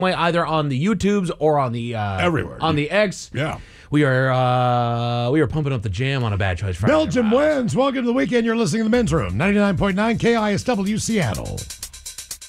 way, either on the YouTubes or on the everywhere on the X. Yeah. We are pumping up the jam on a Bad Choice Friday. Belgium wins. Welcome to the weekend. You're listening to the Men's Room, 99.9 KISW Seattle.